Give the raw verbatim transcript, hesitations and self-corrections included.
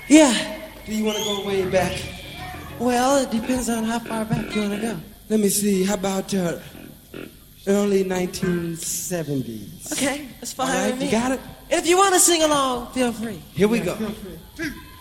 Yeah. Do you want to go way back? Well, it depends on how far back you want to go. Let me see. How about uh, early nineteen seventies? Okay, that's fine. All right, with me. you got it? And if you want to sing along, feel free. Here we Yeah, go. feel free.